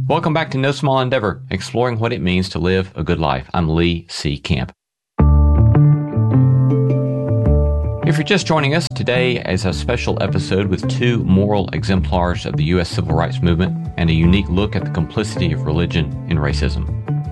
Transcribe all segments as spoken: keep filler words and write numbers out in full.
Welcome back to No Small Endeavor, exploring what it means to live a good life. I'm Lee C. Camp. If you're just joining us, today is a special episode with two moral exemplars of the U S civil rights movement and a unique look at the complicity of religion in racism.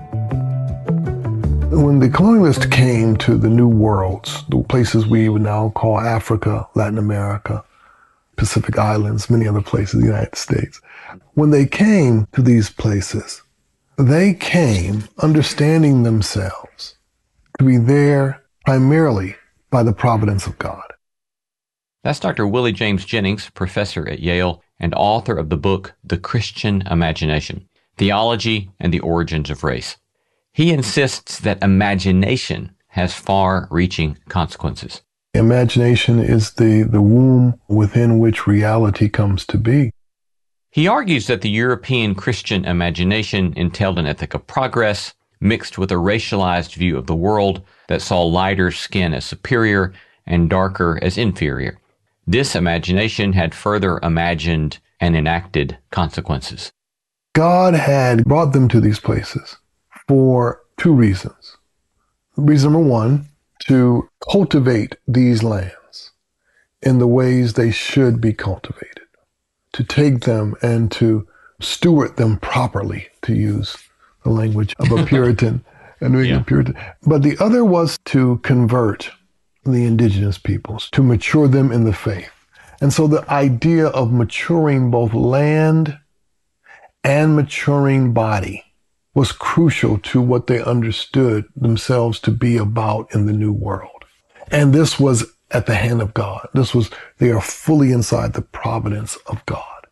When the colonialists came to the New Worlds, the places we would now call Africa, Latin America, Pacific Islands, many other places in the United States, when they came to these places, they came understanding themselves to be there primarily by the providence of God. That's Doctor Willie James Jennings, professor at Yale and author of the book, The Christian Imagination, Theology and the Origins of Race. He insists that imagination has far-reaching consequences. Imagination is the, the womb within which reality comes to be. He argues that the European Christian imagination entailed an ethic of progress, mixed with a racialized view of the world that saw lighter skin as superior and darker as inferior. This imagination had further imagined and enacted consequences. God had brought them to these places for two reasons. Reason number one, to cultivate these lands in the ways they should be cultivated, to take them and to steward them properly, to use the language of a Puritan, a New England yeah. Puritan. But the other was to convert the indigenous peoples, to mature them in the faith. And so the idea of maturing both land and maturing body was crucial to what they understood themselves to be about in the New World. And this was at the hand of God. This was, they are fully inside the providence of God.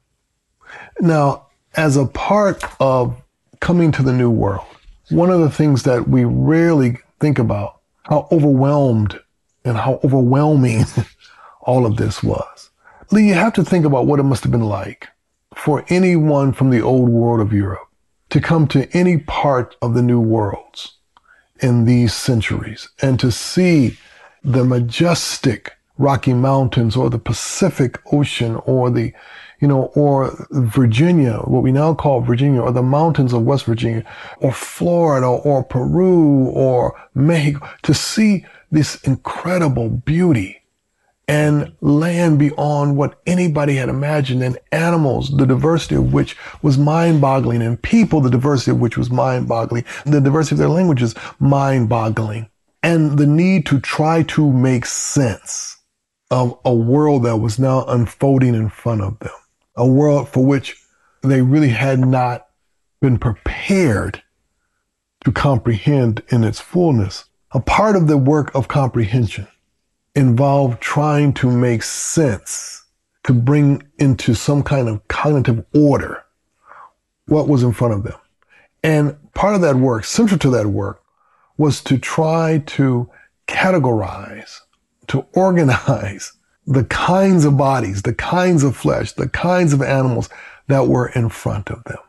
Now, as a part of coming to the New World, one of the things that we rarely think about, how overwhelmed and how overwhelming all of this was. Lee, you have to think about what it must have been like for anyone from the old world of Europe to come to any part of the New Worlds in these centuries and to see the majestic Rocky Mountains or the Pacific Ocean or the, you know, or Virginia, what we now call Virginia, or the mountains of West Virginia, or Florida, or Peru, or Mexico, to see this incredible beauty and land beyond what anybody had imagined, and animals, the diversity of which was mind-boggling, and people, the diversity of which was mind-boggling, the diversity of their languages, mind-boggling, and the need to try to make sense of a world that was now unfolding in front of them, a world for which they really had not been prepared to comprehend in its fullness. A part of the work of comprehension involved trying to make sense, to bring into some kind of cognitive order what was in front of them. And part of that work, central to that work, was to try to categorize, to organize the kinds of bodies, the kinds of flesh, the kinds of animals that were in front of them.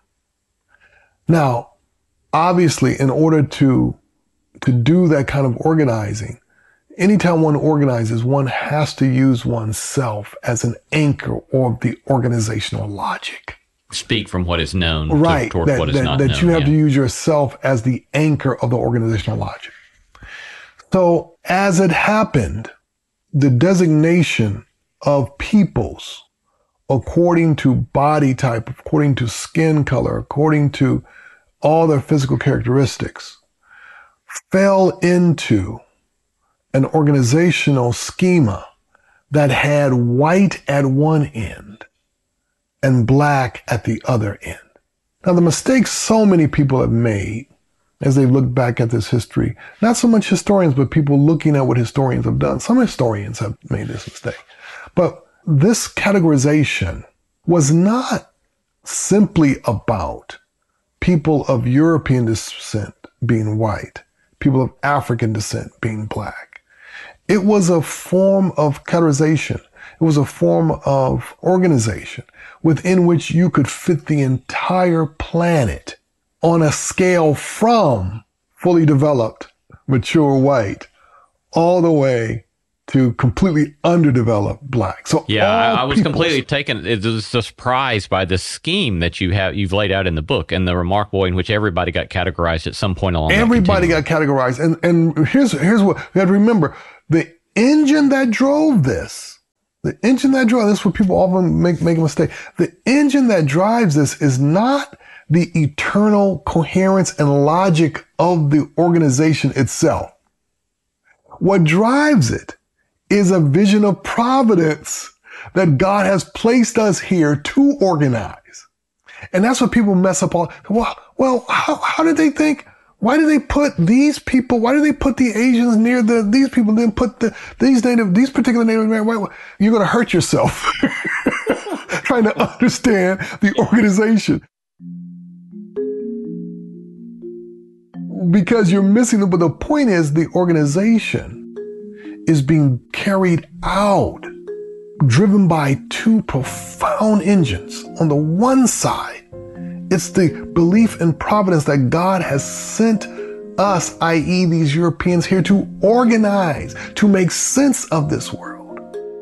Now, obviously, in order to, to do that kind of organizing, anytime one organizes, one has to use oneself as an anchor of the organizational logic. Speak from what is known right, to, toward that, what is that, not that known. You have yeah. to use yourself as the anchor of the organizational logic. So as it happened, the designation of peoples according to body type, according to skin color, according to all their physical characteristics, fell into an organizational schema that had white at one end and black at the other end. Now, the mistakes so many people have made as they've looked back at this history, not so much historians, but people looking at what historians have done. Some historians have made this mistake. But this categorization was not simply about people of European descent being white, people of African descent being black. It was a form of categorization. It was a form of organization within which you could fit the entire planet on a scale from fully developed, mature white, all the way to completely underdeveloped blacks. So yeah, I, I was peoples, completely taken, it was surprised by the scheme that you have, you've laid out in the book and the remarkable way in which everybody got categorized at some point along everybody got categorized. And, and here's, here's what you have to remember. The engine that drove this, the engine that drove this, is where people often make, make a mistake. The engine that drives this is not the eternal coherence and logic of the organization itself. What drives it is a vision of providence that God has placed us here to organize. And that's what people mess up on. Well, well, how, how did they think? Why did they put these people? Why did they put the Asians near the, these people, then put the, these native, these particular Native American? You're going to hurt yourself trying to understand the organization. Because you're missing it. But the point is the organization is being carried out, driven by two profound engines. On the one side, it's the belief in providence that God has sent us, that is these Europeans, here to organize, to make sense of this world.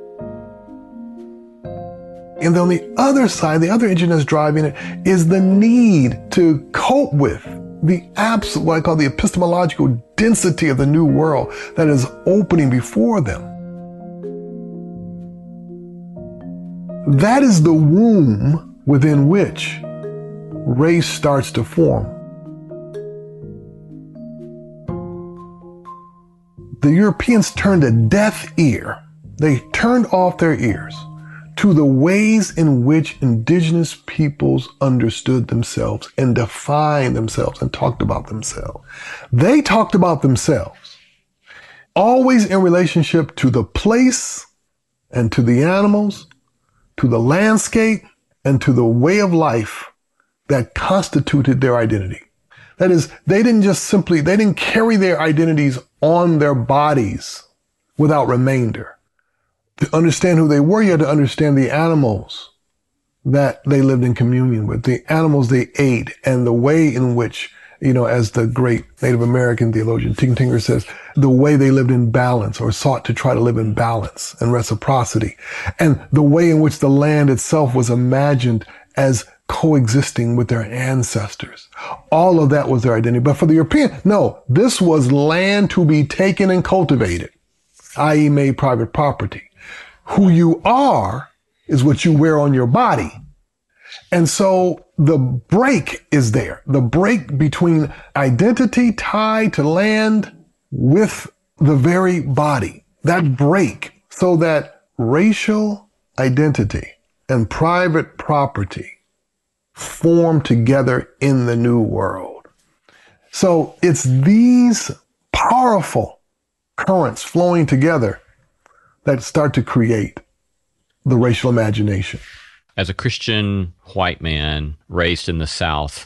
And then on the other side, the other engine that's driving it is the need to cope with the absolute, what I call the epistemological density of the new world that is opening before them. That is the womb within which race starts to form. The Europeans turned a deaf ear. They turned off their ears to the ways in which indigenous peoples understood themselves and defined themselves and talked about themselves. They talked about themselves always in relationship to the place and to the animals, to the landscape, and to the way of life that constituted their identity. That is, they didn't just simply, they didn't carry their identities on their bodies without remainder. To understand who they were, you had to understand the animals that they lived in communion with, the animals they ate, and the way in which, you know, as the great Native American theologian Tinker says, the way they lived in balance or sought to try to live in balance and reciprocity, and the way in which the land itself was imagined as coexisting with their ancestors. All of that was their identity. But for the European, no, this was land to be taken and cultivated, that is made private property. Who you are is what you wear on your body. And so the break is there. The break between identity tied to land with the very body. That break, so that racial identity and private property form together in the new world. So it's these powerful currents flowing together that start to create the racial imagination. As a Christian white man raised in the South,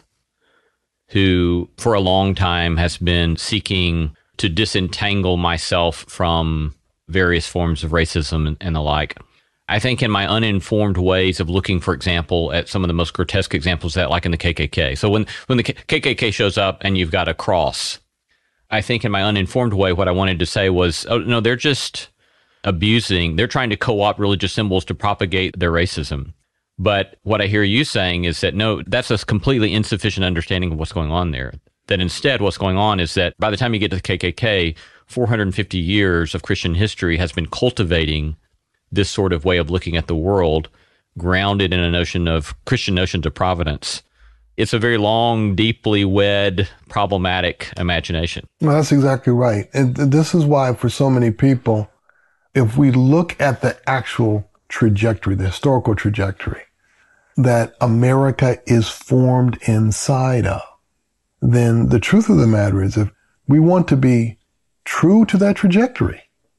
who for a long time has been seeking to disentangle myself from various forms of racism and, and the like, I think in my uninformed ways of looking, for example, at some of the most grotesque examples of that, like in the K K K. So when, when the K K K shows up and you've got a cross, I think in my uninformed way, what I wanted to say was, oh, no, they're just abusing, they're trying to co-opt religious symbols to propagate their racism. But what I hear you saying is that, no, that's a completely insufficient understanding of what's going on there. That instead what's going on is that by the time you get to the K K K, four hundred fifty years of Christian history has been cultivating this sort of way of looking at the world, grounded in a notion of Christian notions of providence. It's a very long, deeply wed, problematic imagination. Well, that's exactly right. And this is why for so many people, if we look at the actual trajectory, the historical trajectory that America is formed inside of, then the truth of the matter is, if we want to be true to that trajectory,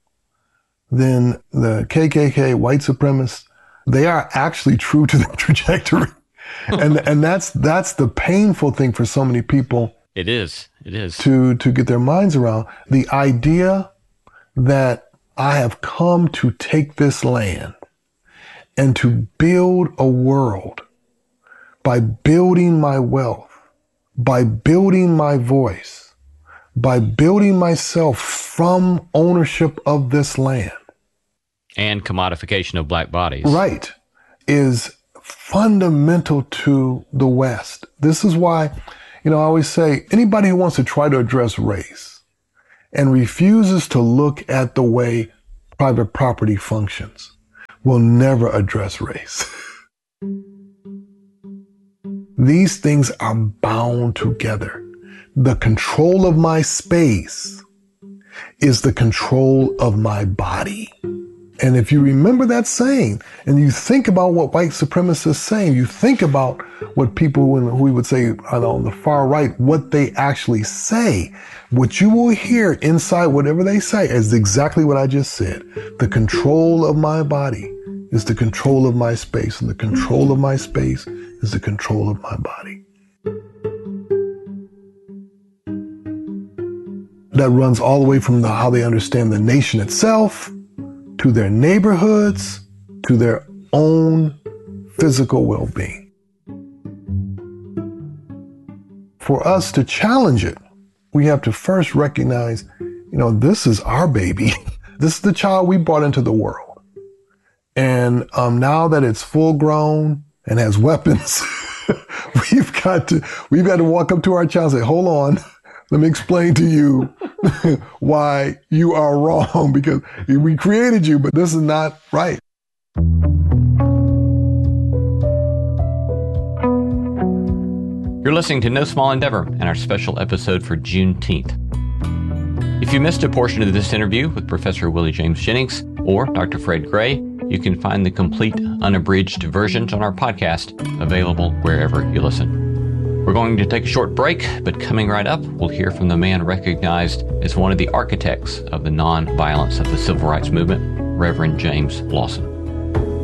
then the K K K, white supremacists, they are actually true to that trajectory. and and that's that's the painful thing for so many people. It is. It is. To, to get their minds around the idea that I have come to take this land and to build a world by building my wealth, by building my voice, by building myself from ownership of this land. And commodification of black bodies. Right. Is fundamental to the West. This is why, you know, I always say anybody who wants to try to address race and refuses to look at the way private property functions will never address race. These things are bound together. The control of my space is the control of my body. And if you remember that saying, and you think about what white supremacists saying, you think about what people who we would say on the far right, what they actually say, what you will hear inside whatever they say is exactly what I just said. The control of my body is the control of my space, and the control of my space is the control of my body. That runs all the way from the, how they understand the nation itself, to their neighborhoods, to their own physical well-being. For us to challenge it, we have to first recognize, you know, this is our baby. This is the child we brought into the world. And um, now that it's full grown and has weapons, we've got to, we've got to walk up to our child and say, hold on, let me explain to you why you are wrong, because we created you, but this is not right. You're listening to No Small Endeavor and our special episode for Juneteenth. If you missed a portion of this interview with Professor Willie James Jennings or Doctor Fred Gray, you can find the complete unabridged versions on our podcast, available wherever you listen. We're going to take a short break, but coming right up, we'll hear from the man recognized as one of the architects of the nonviolence of the civil rights movement, Reverend James Lawson.